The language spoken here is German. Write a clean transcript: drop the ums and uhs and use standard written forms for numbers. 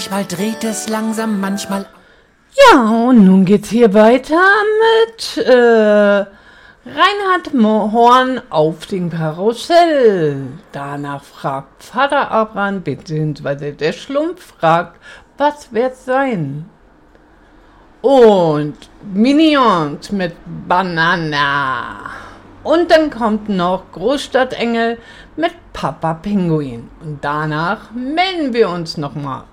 manchmal dreht es langsam, manchmal... Ja, und nun geht's hier weiter mit Reinhard Horn auf dem Karussell. Danach fragt Vater Abraham, beziehungsweise der Schlumpf fragt, was wird's sein? Und Minions mit Banana. Und dann kommt noch Großstadtengel mit Papa Pinguin. Und danach melden wir uns nochmal.